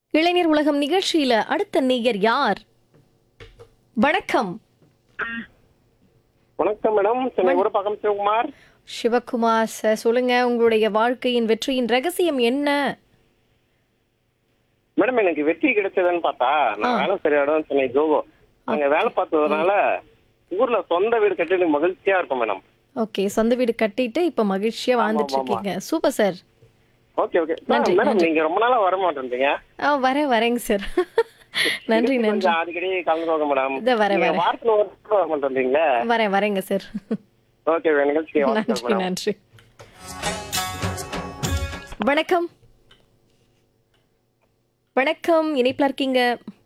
இளைஞர் உலகம் நிகழ்ச்சியில அடுத்த நேயர் யார்? வணக்கம். வணக்கம் மேடம். சென்னை ஊரப்பாக்கம் சிவகுமார். சிவகுமார் சார், சொல்லுங்க, உங்களுடைய வாழ்க்கையின் வெற்றியின் ரகசியம் என்ன? மேடம், எனக்கு வெற்றி கிடைச்சதுன்னு பார்த்தா, நான் வேலை செய்யற இடம் சென்னை ஜோகோ. அங்க வேலை பார்த்ததுனால ஊர்ல சொந்த வீடு கட்டி எனக்கு மகிழ்ச்சியா இருக்கும் மேடம். ஓகே, சொந்த வீடு கட்டிட்டு இப்ப மகிழ்ச்சியா வாழ்ந்துட்டு இருக்கீங்க. Super sir. Okay okay madam, நீங்க ரொம்ப நாளா வர மாட்டேன்றீங்க. வரேங்க சார். நன்றி நன்றி. கொஞ்சம் அடிக்கடி கலந்துக்கோங்க மேடம். இதோ வரேன் நீங்க வாரத்துல ஒரு தடவை வர மாட்டேன்றீங்களே. வரேங்க சார். ஓகே, நிகழ்ச்சி நன்றி நன்றி. வணக்கம். வணக்கம், இணைப்புல இருக்கீங்க.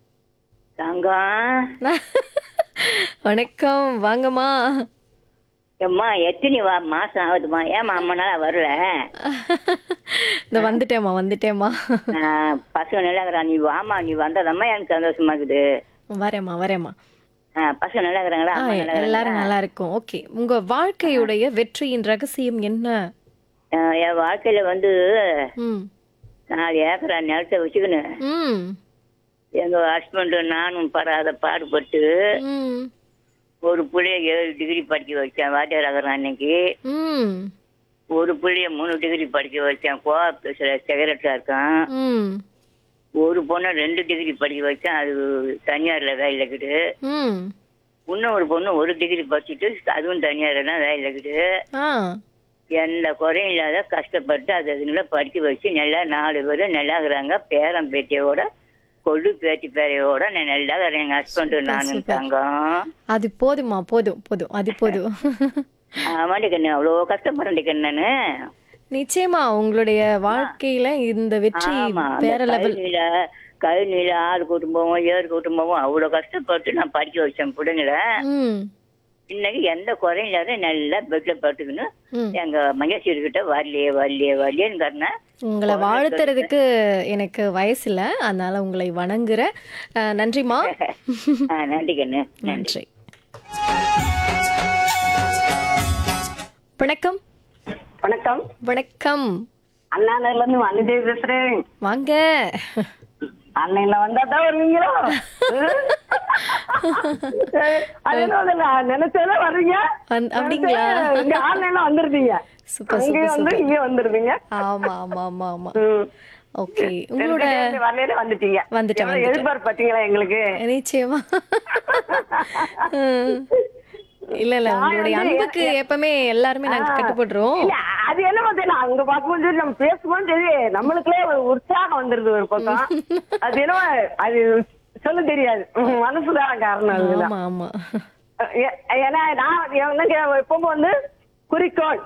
தங்கம், வணக்கம், வாங்கம்மா. எம்மா எத்தனை மாசம் ஆகுதுமா? ஏமா அம்மா நாளா வரல? இந்த வந்துட்டேம்மா. பசங்க நல்லா இருக்கிறா. நீ வாமா, நீ வந்ததம்மா எனக்கு சந்தோஷமா இருக்குது. வரேம்மா. பசங்க நல்லா இருக்கிறாங்களா? அம்மா நல்லா எல்லாரும் இருக்கிறாங்களா? நல்லா இருக்கும். ஓகே, உங்க வாழ்க்கையுடைய வெற்றியின் ரகசியம் என்ன? என் வாழ்க்கையில வந்து ம் 4 ஏக்கரா நிலத்தை வச்சுக்கின்னு ம் எங்க ஹஸ்பண்டு நானும் படாத பாடுபட்டு ம் ஒரு புள்ளைய 7 டிகிரி படிக்க வச்சேன். வாத்தியார் ஆகிறேன் அன்னைக்கு. ம் ஒரு புள்ளைய 3 டிகிரி படிக்க வச்சேன். கோஆப்ரேஷன்ல செக்ரட்டரியா இருக்கான். ம் ஒரு பொண்ணை 2 டிகிரி படிக்க வச்சேன். அது தனியார்ல வேலையில இருக்குது. ம் இன்னொரு பொண்ணு 1 டிகிரி படிச்சுட்டு அதுவும் தனியார் தான் வேலையில இருக்குது. ஆ எந்த குறையும் இல்லாத கஷ்டப்பட்டு அதுங்களை படிக்க வச்சு நல்லா 4 பேரும் நல்லா இருக்கிறாங்க. பேரன் பேத்தியோட கொள்ளு பேத்தி பேரையோட நான் நல்லா இருக்கிறேன். எங்க ஹஸ்பண்டு நானும் தங்கம். அது போதுமா, போதும் அது போதும். ஆமாண்டி கண்ணு, அவ்வளோ கஷ்டப்படுறேன் கண்ணு நானு. நிச்சயமா உங்களுடைய வாழ்க்கையில இந்த வெற்றி ஆமா, வேற லெவல். கழனியில 6 குடும்பமும் 7 குடும்பமும் அவ்வளோ கஷ்டப்பட்டு நான் படிக்க வச்சேன் பிள்ளைங்களை. ம் இன்னைக்கு எந்த குறையும் இல்லாத நல்லா பெட்ல படுத்துக்கணும். ம். எங்க மகேஸ்வரி கிட்ட வரலையேன்னு காரணம். உங்களை வாழ்த்துறதுக்கு எனக்கு வயசு இல்ல, அதனால உங்களை வணங்குறேன். நன்றிமா. நன்றி கண்ணு, நன்றி. நன்றி. வணக்கம். வணக்கம். வணக்கம், அண்ணாநகர்ல இருந்து வனிதேவி பேசுறேன். வாங்க. அன்னையில வந்தாதான் வருவீங்களோ? அது என்ன, நான் நினைச்சேன் வர்றீங்க. அப்படிங்களா? இங்க ஆன்லைன்ல வந்துருந்தீங்க. சூப்பர் அங்க சூப்பர் வந்து சூப்பர். இங்க வந்துருவீங்க. ஆமா. ஓகே, உங்களோட உங்களோட வரலையில வந்துட்டீங்க. வந்துட்டேன். எதிர்பார்ப்பு பாத்தீங்களா எங்களுக்கு? நிச்சயமா. இல்ல உங்களுடைய அன்புக்கு எப்பவுமே எல்லாருமே நாங்க கட்டுப்படுறோம். இல்ல, அது என்ன பார்த்தீங்கன்னா அங்க பார்க்கும்போது சரி, நம்ம பேசும்போது சரி நம்மளுக்குள்ளே ஒரு உற்சாகம் வந்துருது ஒரு பக்கம். அது என்ன, அது சொல்ல தெரியாது, மனசுதான் காரணம். அதுதான். ஆமா. ஏன்னா நான் எப்பவும் வந்து குறிக்கோள்